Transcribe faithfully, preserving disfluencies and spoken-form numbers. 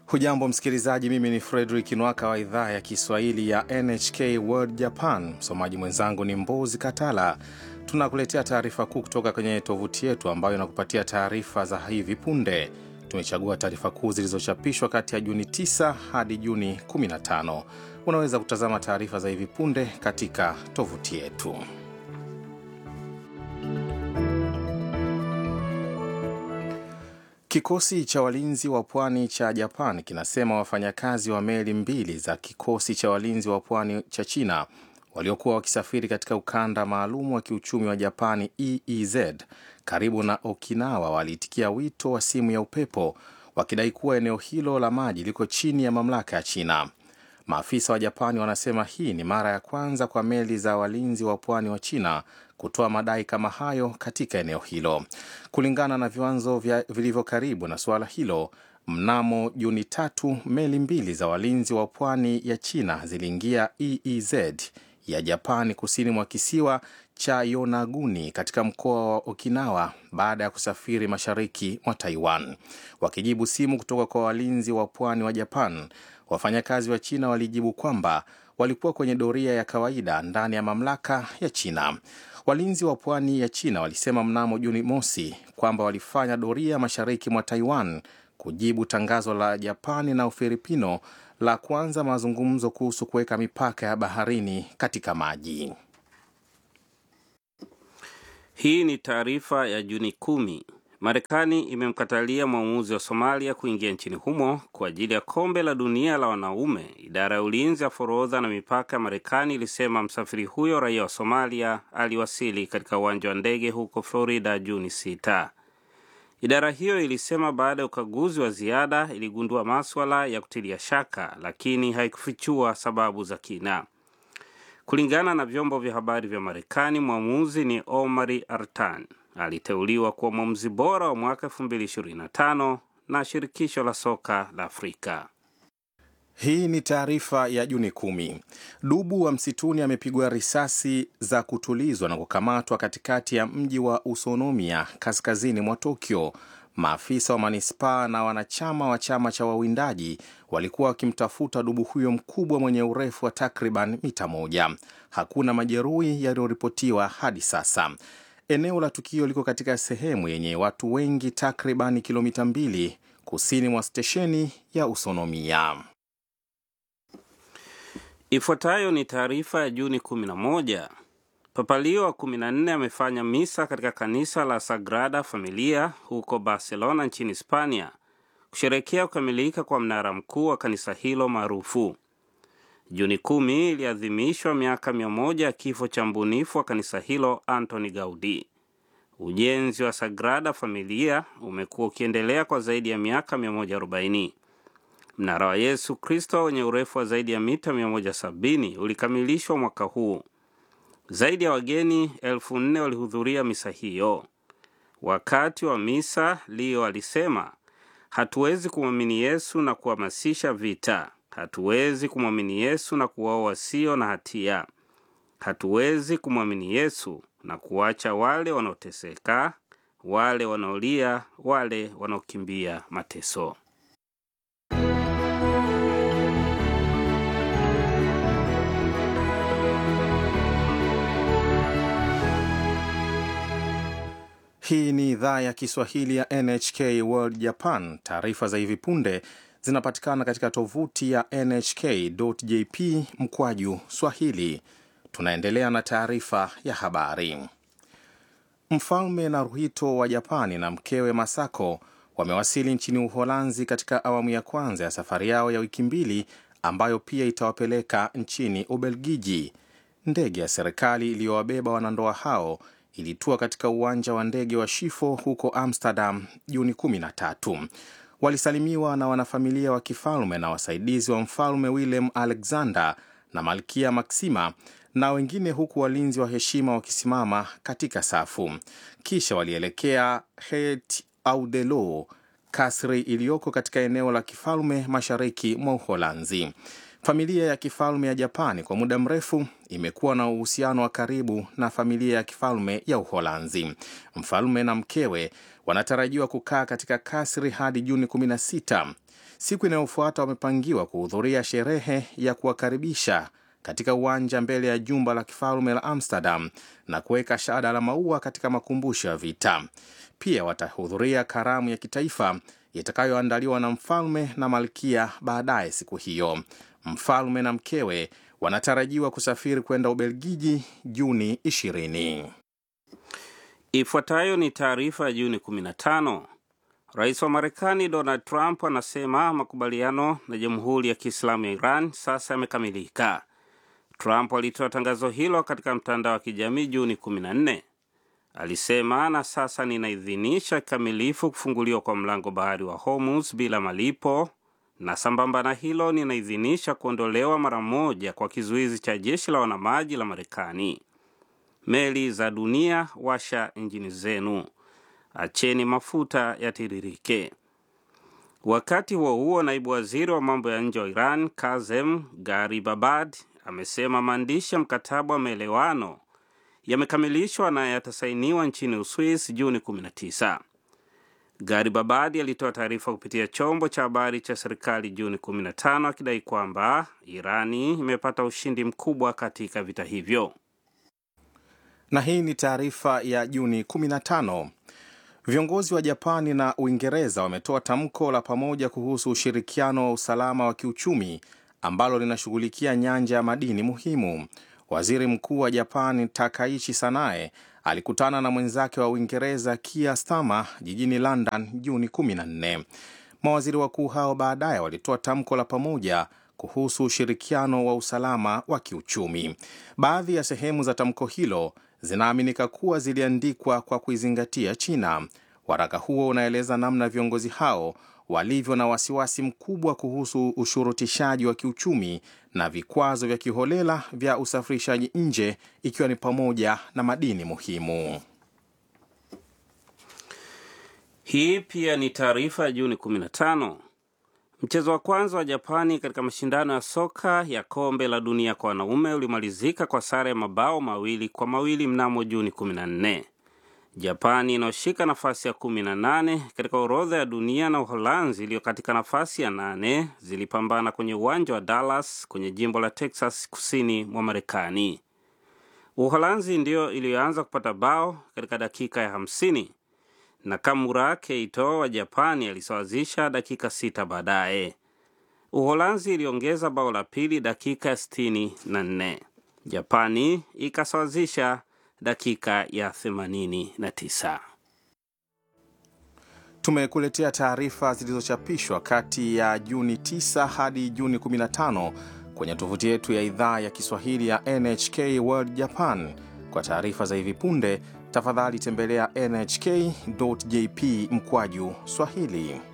Hujambo msikilizaji, mimi ni Frederick Nwaka wa idhaa ya Kiswahili ya N H K World Japan. Msomaji mwenzangu ni Mbozi Katala. Tunakuletea taarifa kuu kutoka kwenye tovuti yetu ambayo inakupatia taarifa za hivi punde. Tumechagua taarifa kuu zilizochapishwa kati ya Juni tisa hadi Juni kumi na tano. Unaweza kutazama taarifa za hivi punde katika tovuti yetu. Kikosi cha walinzi wa pwani cha Japan kinasema wafanyakazi wa meli mbili za kikosi cha walinzi wa pwani cha China waliokuwa wakisafiri katika ukanda maalum wa kiuchumi wa Japani E E Z karibu na Okinawa waliitikia wito wa simu ya upepo wakidai kuwa eneo hilo la maji liko chini ya mamlaka ya China. Maafisa wa Japani wanasema hii ni mara ya kwanza kwa meli za walinzi wa pwani wa China kutoa madai kama hayo katika eneo hilo. Kulingana na viwanzo vilivyo karibu na suala hilo, mnamo Juni tatu meli mbili za walinzi wa pwani ya China ziliingia E E Z ya Japani kusini mwa kisiwa cha Yonaguni katika mkoa wa Okinawa baada ya kusafiri mashariki mwa Taiwan. Wakijibu simu kutoka kwa walinzi wa pwani wa Japan, wafanyakazi wa China walijibu kwamba walikuwa kwenye doria ya kawaida ndani ya mamlaka ya China. Walinzi wa pwani ya China walisema mnamo Juni mosi kwamba walifanya doria mashariki mwa Taiwan kujibu tangazo la Japani na Ufilipino la kuanza mazungumzo kuhusu kuweka mipaka ya baharini katika maji. Hii ni taarifa ya Juni kumi. Marekani imemkatalia mwamuzi wa Somalia kuingia nchini humo kwa ajili ya kombe la dunia la wanaume. Idara ya ulinzi ya forodha na mipaka ya Marekani ilisema msafiri huyo raia wa Somalia aliwasili katika uwanja wa ndege huko Florida Juni sita. Idara hiyo ilisema baada ya ukaguzi wa ziada iligundua masuala ya kutilia shaka, lakini haikufichua sababu za kina. Kulingana na vyombo vya habari vya Marekani, mwamuzi ni Omari Artan. Aliteuliwa kuwa mwamuzi bora wa mwaka elfu mbili ishirini na tano na shirikisho la soka la Afrika. Hii ni taarifa ya Juni kumi. Dubu wa msituni amepigwa risasi za kutulizwa na kukamatwa katikati ya mji wa Usonomiya kaskazini mwa Tokyo. Maafisa wa manispaa na wanachama wa chama cha wawindaji walikuwa wakimtafuta dubu huyo mkubwa mwenye urefu wa takriban mita moja. Hakuna majeruhi yaliyoripotiwa hadi sasa. Eneo la tukio liko katika sehemu yenye watu wengi takriban kilomita mbili kusini mwa stesheni ya Usonomiya. Ifuatayo ni taarifa ya Juni kumi na moja. Papa Leo wa kumi na nne amefanya misa katika kanisa la Sagrada Familia huko Barcelona nchini Hispania kusherehekea kukamilika kwa mnara mkuu wa kanisa hilo maarufu. Juni kumi iliadhimishwa miaka mia moja ya kifo cha mbunifu wa kanisa hilo Antoni Gaudi. Ujenzi wa Sagrada Familia umekuwa ukiendelea kwa zaidi ya miaka mia moja arobaini. Mnara wa Yesu Kristo wenye urefu wa zaidi ya mita mia moja sabini ulikamilishwa mwaka huu. Zaidi ya wageni elfu nne walihudhuria misa hiyo. Wakati wa misa, Leo alisema, hatuwezi kumwamini Yesu na kuhamasisha vita. Hatuwezi kumwamini Yesu na kuwaoa wasio na hatia. Hatuwezi kumwamini Yesu na kuacha wale wanaoteseka, wale wanaolia, wale wanaokimbia mateso. Hii ni idhaa ya Kiswahili ya N H K World Japan. Taarifa za hivi punde zinapatikana katika tovuti ya N H K dot J P mkwaju Swahili. Tunaendelea na taarifa ya habari. Mfalme Naruhito wa Japani na mkewe Masako wamewasili nchini Uholanzi katika awamu ya kwanza ya safari yao ya wiki mbili ambayo pia itawapeleka nchini Ubelgiji. Ndege ya serikali iliyowabeba wanandoa hao ilitua katika uwanja wa ndege wa Schiphol huko Amsterdam Juni kumi na tatu. Walisalimiwa na wanafamilia wa kifalme na wasaidizi wa mfalme Willem Alexander na Malkia Maxima na wengine, huku walinzi wa heshima wakisimama katika safu. Kisha walielekea Het Ouderloo, kasri iliyoko katika eneo la kifalme mashariki mwa Uholanzi. Familia ya kifalme ya Japani kwa muda mrefu imekuwa na uhusiano wa karibu na familia ya kifalme ya Uholanzi. Mfalme na mkewe wanatarajiwa kukaa katika kasri hadi Juni kumi na sita. Siku inayofuata wamepangiwa kuhudhuria sherehe ya kuwakaribisha katika uwanja mbele ya jumba la kifalme la Amsterdam na kuweka shada la maua katika makumbusho ya vita. Pia watahudhuria karamu ya kitaifa itakayoandaliwa na mfalme na malkia baadaye siku hiyo. Mfalme na mkewe wanatarajiwa kusafiri kwenda Ubelgiji Juni ishirini. Ifuatayo ni taarifa ya Juni kumi na tano. Rais wa Marekani Donald Trump anasema makubaliano na Jamhuri ya Kiislamu ya Iran sasa yamekamilika. Trump alitoa tangazo hilo katika mtandao wa kijamii Juni kumi na nne. Alisema, na sasa ninaidhinisha kikamilifu kufunguliwa kwa mlango bahari wa Hormuz bila malipo, na sambamba na hilo ninaidhinisha kuondolewa mara moja kwa kizuizi cha jeshi la wanamaji la Marekani. Meli za dunia, washa injini zenu. Acheni mafuta yatiririke. Wakati huo huo, naibu waziri wa mambo ya nje wa Iran Kazem Garibabad amesema maandishi ya mkataba wa maelewano yamekamilishwa na yatasainiwa nchini Uswisi Juni kumi na tisa. Garibabad alitoa taarifa kupitia chombo cha habari cha serikali Juni kumi na tano akidai kwamba Irani imepata ushindi mkubwa katika vita hivyo. Na hii ni taarifa ya Juni kumi na tano. Viongozi wa Japani na Uingereza wametoa tamko la pamoja kuhusu ushirikiano wa usalama wa kiuchumi ambalo linashughulikia nyanja ya madini muhimu. Waziri Mkuu wa Japani Takaichi Sanae alikutana na mwenzake wa Uingereza Keir Starmer jijini London Juni kumi na nne. Mawaziri wakuu hao baadaye walitoa tamko la pamoja kuhusu ushirikiano wa usalama wa kiuchumi. Baadhi ya sehemu za tamko hilo zinaaminika kuwa ziliandikwa kwa kuizingatia China. Waraka huo unaeleza namna viongozi hao walivyo na wasiwasi mkubwa kuhusu ushurutishaji wa kiuchumi na vikwazo vya kiholela vya usafirishaji nje, ikiwa ni pamoja na madini muhimu. Hii pia ni taarifa ya Juni kumi na tano. Mchezo wa kwanza wa Japani katika mashindano ya soka ya kombe la dunia kwa wanaume ulimalizika kwa sare ya mabao mawili kwa mawili mnamo Juni kumi na nne. Japani inayoshika nafasi ya kumi na nane katika orodha ya dunia na Uholanzi iliyo katika nafasi ya nane zilipambana kwenye uwanja wa Dallas kwenye jimbo la Texas kusini mwa Marekani. Uholanzi ndio iliyoanza kupata bao katika dakika ya hamsini. Nakamura Keito wa Japani alisawazisha dakika sita baadaye. Uholanzi iliongeza bao la pili dakika ya sitini na nne. Japani ikasawazisha dakika ya themanini na tisa. Tumekuletea taarifa zilizochapishwa kati ya Juni tisa hadi Juni kumi na tano kwenye tovuti yetu ya idhaa ya Kiswahili ya N H K World Japan. Kwa taarifa za hivi punde, tafadhali tembelea N H K dot J P mkwaju Swahili.